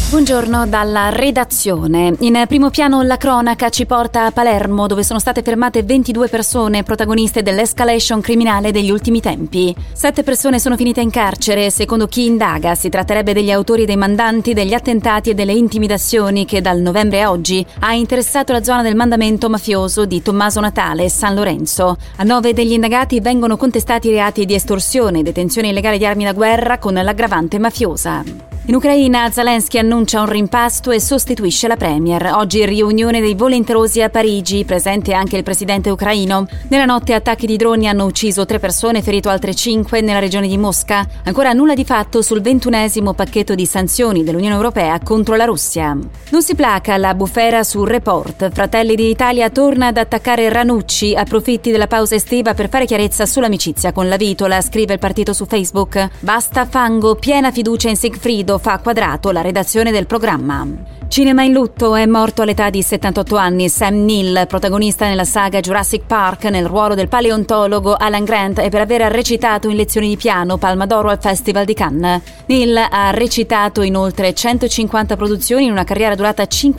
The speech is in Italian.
Buongiorno dalla redazione. In primo piano la cronaca ci porta a Palermo, dove sono state fermate 22 persone protagoniste dell'escalation criminale degli ultimi tempi. 7 persone sono finite in carcere. Secondo chi indaga, si tratterebbe degli autori dei mandanti degli attentati e delle intimidazioni che dal novembre a oggi ha interessato la zona del mandamento mafioso di Tommaso Natale e San Lorenzo. A 9 degli indagati vengono contestati reati di estorsione e detenzione illegale di armi da guerra con l'aggravante mafiosa. In Ucraina Zelensky annuncia un rimpasto e sostituisce la premier. Oggi riunione dei volenterosi a Parigi, presente anche il presidente ucraino. Nella notte attacchi di droni hanno ucciso 3 persone, ferito altre 5 nella regione di Mosca. Ancora nulla di fatto sul 21esimo pacchetto di sanzioni dell'Unione Europea contro la Russia. Non si placa la bufera sul Report. Fratelli d'Italia torna ad attaccare Ranucci, approfitti della pausa estiva per fare chiarezza sull'amicizia con la Vitola, scrive il partito su Facebook. Basta fango, piena fiducia in Sigfrido, fa Quadrato, la redazione del programma. Cinema in lutto, è morto all'età di 78 anni Sam Neill, protagonista nella saga Jurassic Park nel ruolo del paleontologo Alan Grant e per aver recitato in lezioni di piano Palma d'Oro al Festival di Cannes. Neill ha recitato in oltre 150 produzioni in una carriera durata 5